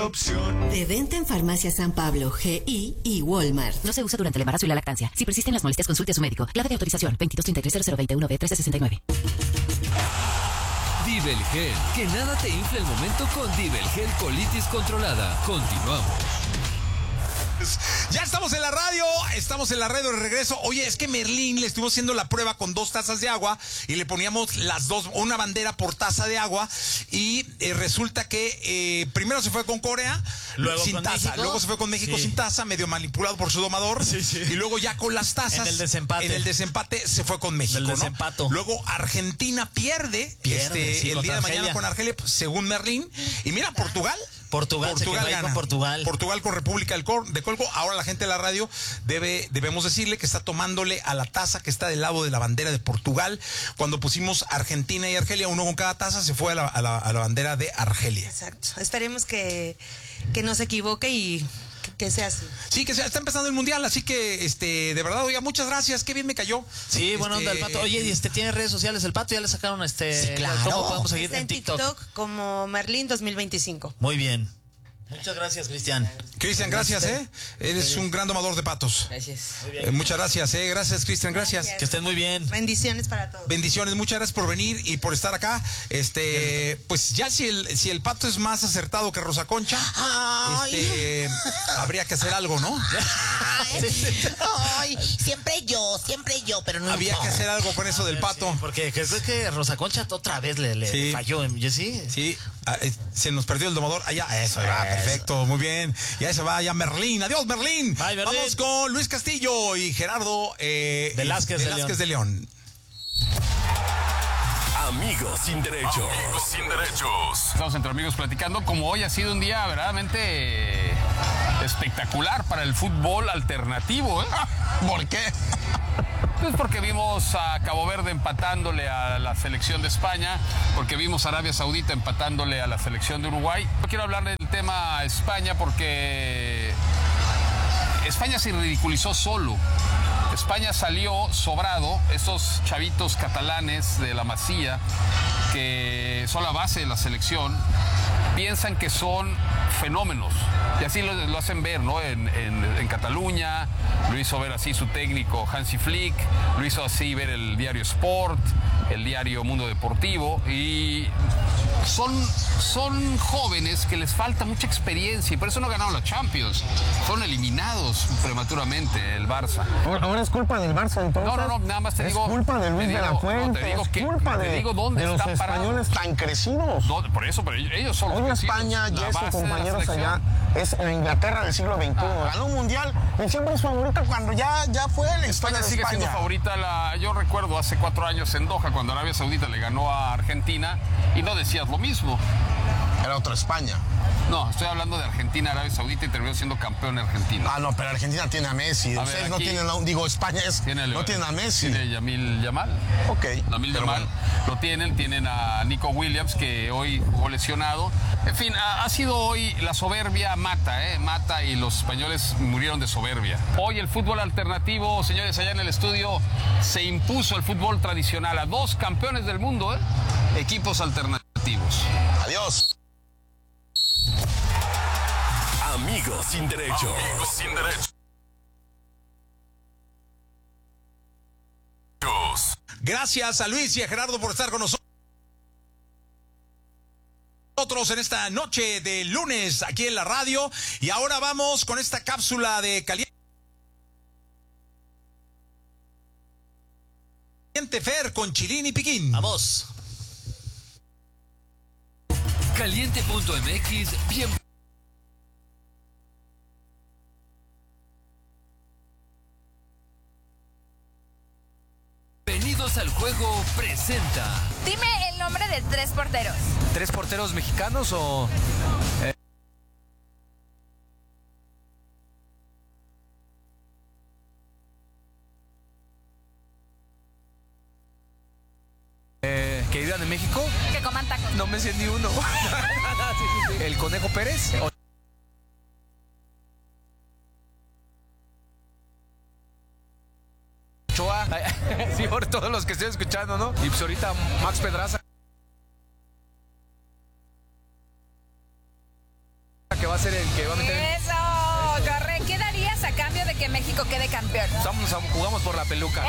opción. De venta en Farmacia San Pablo, GI y Walmart. No se usa durante el embarazo y la lactancia. Si persisten las molestias, consulte a su médico. Clave de autorización 2233-0021-B1369. Divelgel, que nada te infle el momento con Divelgel colitis controlada. Continuamos. Ya estamos en la radio de regreso. Oye, es que Merlín le estuvimos haciendo la prueba con 2 tazas de agua y le poníamos las dos, una bandera por taza de agua y resulta que primero se fue con Corea, luego sin con taza, México. luego se fue con México sin taza, medio manipulado por su domador, y luego ya con las tazas. En el desempate se fue con México, desempato. Luego Argentina pierde el día de mañana con Argelia, según Merlín. Y mira, Portugal gana. Con Portugal con República de Congo. Ahora la gente de la radio debemos decirle que está tomándole a la taza que está del lado de la bandera de Portugal. Cuando pusimos Argentina y Argelia, uno con cada taza, se fue a la bandera de Argelia. Exacto. Esperemos que no se equivoque y que sea así. Sí, que está empezando el mundial, así que de verdad, oiga, muchas gracias, qué bien me cayó. Sí, bueno, el Pato. Oye, tiene redes sociales el Pato, ya le sacaron Sí, claro. ¿Cómo podemos seguir Está en TikTok como Merlín 2025. Muy bien. Muchas gracias, Cristian. Cristian, gracias, Eres un gran domador de patos. Gracias. Muchas gracias, Gracias, Cristian, gracias. Que estén muy bien. Bendiciones para todos. Bendiciones, muchas gracias por venir y por estar acá. Pues ya si el Pato es más acertado que Rosa Concha, habría que hacer algo, ¿no? Ay, siempre yo, pero no había que hacer algo con eso del Pato. Sí, porque creo que Rosa Concha otra vez le falló. Sí, se nos perdió el domador. Allá, eso va. Perfecto, muy bien. Ya se va ya Merlín. Adiós, Merlín. Bye, Merlín. Vamos con Luis Castillo y Gerardo Velázquez de León. Amigos sin derechos. Estamos entre amigos platicando, como hoy ha sido un día verdaderamente espectacular para el fútbol alternativo, ¿eh? ¿Por qué? Pues porque vimos a Cabo Verde empatándole a la selección de España, porque vimos a Arabia Saudita empatándole a la selección de Uruguay. No quiero hablar del tema España porque España se ridiculizó solo. España salió sobrado, esos chavitos catalanes de la Masía, que son la base de la selección, piensan que son fenómenos. Y así lo hacen ver, ¿no? En Cataluña, lo hizo ver así su técnico Hansi Flick, lo hizo así ver el diario Sport, el diario Mundo Deportivo, y son jóvenes que les falta mucha experiencia y por eso no ganaron la Champions. Fueron eliminados prematuramente el Barça. Ahora es culpa del Barça, entonces. No, nada más te digo. Es culpa de Luis de la Fuente. Es culpa de los españoles tan crecidos. Por eso, pero ellos son los Hoy crecidos. España y sus compañeros allá es la Inglaterra del siglo XXI. Ganó un mundial y siempre es favorita cuando ya fue la historia de sigue España. Siendo favorita. Yo recuerdo hace 4 años en Doha cuando Arabia Saudita le ganó a Argentina y no decías lo mismo. Era otra España. No, estoy hablando de Argentina, Arabia Saudita y terminó siendo campeón argentino. Ah, no, pero Argentina tiene a Messi. Ustedes no tienen, España no tiene a Messi. Tiene Yamil Yamal. Ok. Yamil Yamal. Bueno. Lo tienen a Nico Williams, que hoy jugó lesionado. En fin, ha sido hoy la soberbia mata y los españoles murieron de soberbia. Hoy el fútbol alternativo, señores, allá en el estudio, se impuso el fútbol tradicional a 2 campeones del mundo, equipos alternativos. Adiós. Amigos sin derecho. Gracias a Luis y a Gerardo por estar con nosotros en esta noche de lunes aquí en la radio. Y ahora vamos con esta cápsula de Caliente Fer con Chilín y Piquín. Vamos. Caliente.mx, Bienvenidos al Juego presenta. Dime el nombre de 3 porteros. ¿3 porteros mexicanos o...? ¿Que vivan en México? Que coman tacos. No me sé ni uno. Sí. ¿El Conejo Pérez? Ochoa. Sí, por todos los que estoy escuchando, ¿no? Y pues ahorita Max Pedraza, que va a ser el que va a meter. Eso, corre. ¿Qué darías a cambio de que México quede campeón? Jugamos por la peluca.